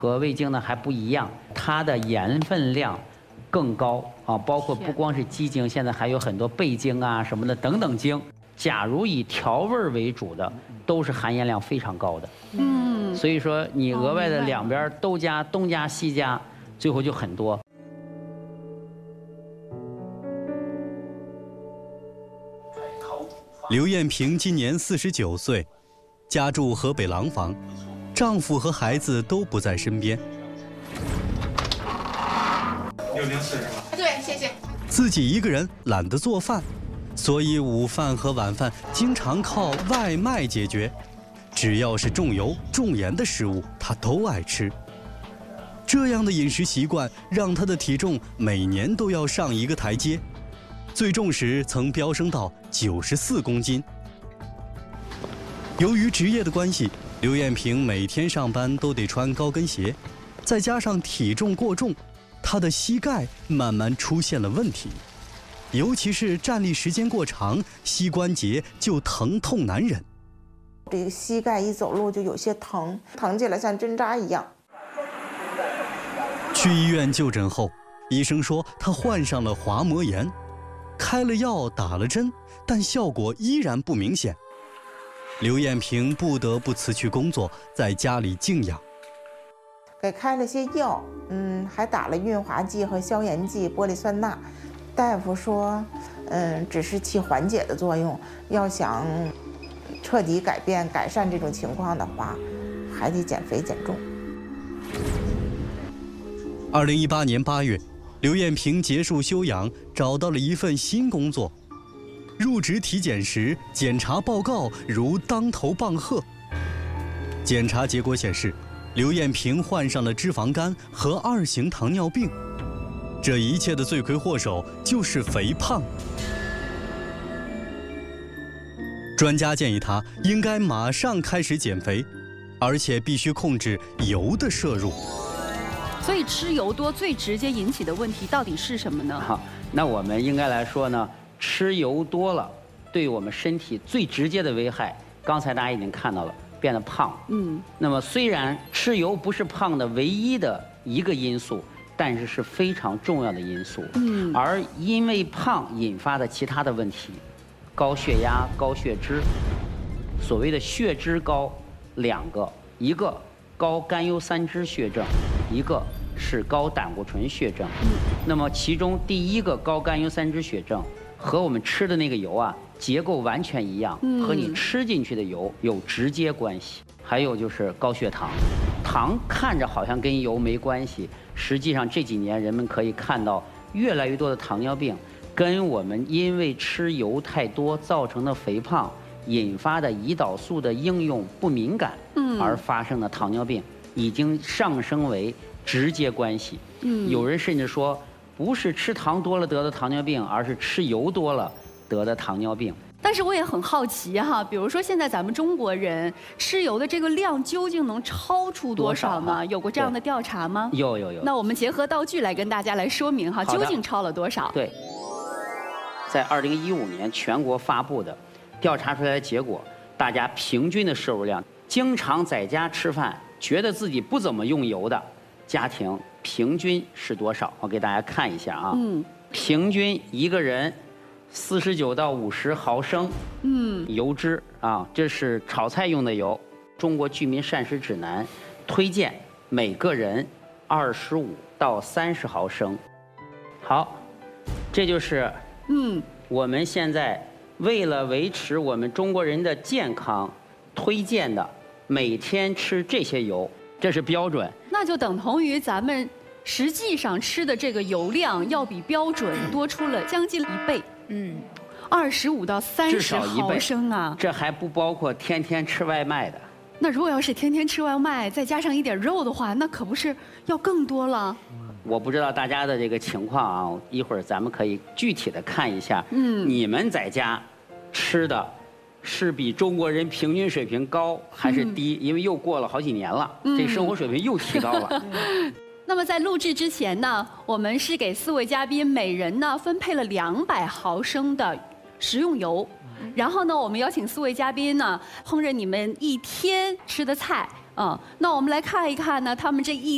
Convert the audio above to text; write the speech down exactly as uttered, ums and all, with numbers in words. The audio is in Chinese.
和味精呢还不一样，它的盐分量更高啊，包括不光是鸡精，现在还有很多倍精啊什么的等等精。假如以调味为主的，都是含盐量非常高的。嗯，所以说你额外的两边都加，东加西加，最后就很多。 刘艳萍今年四十九岁，家住河北廊坊，丈夫和孩子都不在身边。 六零四是吧？ 对，谢谢。 自己一个人懒得做饭，所以午饭和晚饭经常靠外卖解决。只要是重油重盐的食物，她都爱吃。这样的饮食习惯让她的体重每年都要上一个台阶。最重时曾飙升到九十四公斤。由于职业的关系，刘艳萍每天上班都得穿高跟鞋，再加上体重过重，她的膝盖慢慢出现了问题，尤其是站立时间过长，膝关节就疼痛难忍。 这个膝盖一走路就有些疼，疼起来像针扎一样。 去医院就诊后，医生说她患上了滑膜炎。开了药，打了针，但效果依然不明显。刘艳萍不得不辞去工作，在家里静养。 给开了些药，嗯，还打了润滑剂和消炎剂玻璃酸钠。大夫说，嗯，只是起缓解的作用，要想彻底改变、改善这种情况的话，还得减肥减重。 二零一八年八月。刘艳萍结束休养，找到了一份新工作。入职体检时，检查报告如当头棒喝。检查结果显示，刘艳萍患上了脂肪肝和二型糖尿病。这一切的罪魁祸首就是肥胖。专家建议她应该马上开始减肥，而且必须控制油的摄入。 所以吃油多最直接引起的问题到底是什么呢？ 好，那我们应该来说呢，吃油多了，对我们身体最直接的危害，刚才大家已经看到了，变得胖。嗯。那么虽然吃油不是胖的唯一的一个因素，但是是非常重要的因素。嗯。而因为胖引发的其他的问题，高血压、高血脂，所谓的血脂高，两个，一个高甘油三酯血症。一个是高胆固醇血症，那么其中第一个高甘油三酯血症和我们吃的那个油啊结构完全一样，和你吃进去的油有直接关系。还有就是高血糖，糖看着好像跟油没关系，实际上这几年人们可以看到越来越多的糖尿病跟我们因为吃油太多造成的肥胖引发的胰岛素的应用不敏感而发生的糖尿病。已经上升为直接关系。嗯，有人甚至说，不是吃糖多了得的糖尿病，而是吃油多了得的糖尿病。 但是我也很好奇哈，比如说现在咱们中国人吃油的这个量究竟能超出多少呢？有过这样的调查吗？ 有有有。 那我们结合道具来跟大家来说明哈，究竟超了多少？ 对，在二零一五年全国发布的调查出来的结果，大家平均的摄入量，经常在家吃饭。觉得自己不怎么用油的家庭平均是多少？我给大家看一下啊。嗯，平均一个人四十九到五十毫升，嗯，油脂啊，这是炒菜用的油。中国居民膳食指南推荐每个人二十五到三十毫升。好，这就是嗯，我们现在为了维持我们中国人的健康推荐的。每天吃这些油，这是标准。 那就等同于咱们实际上吃的这个油量要比标准多出了将近一倍。嗯，二十五到三十毫升啊。 这还不包括天天吃外卖的。 那如果要是天天吃外卖，再加上一点肉的话，那可不是要更多了。 我不知道大家的这个情况啊，一会儿咱们可以具体的看一下。嗯，你们在家吃的。是比中国人平均水平高还是低？因为又过了好几年了，嗯、这生活水平又提高了。 那么在录制之前呢，我们是给四位嘉宾每人呢分配了两百毫升的食用油，然后呢，我们邀请四位嘉宾呢烹饪你们一天吃的菜啊、嗯。那我们来看一看呢，他们这一